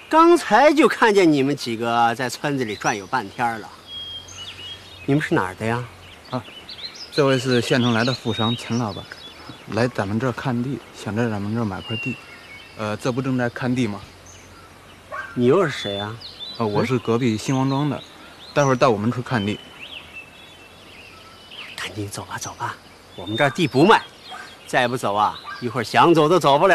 刚才就看见你们几个在村子里转悠半天了。你们是哪儿的呀？ 啊，这位是县城来的富商陈老板，来咱们这儿看地，想在咱们这儿买块地。这不正在看地吗？ 你又是谁呀？ 我是隔壁新王庄的，待会儿带我们去看地。 赶紧走吧，走吧，我们这儿地不卖，再不走啊，一会儿想走都走不了。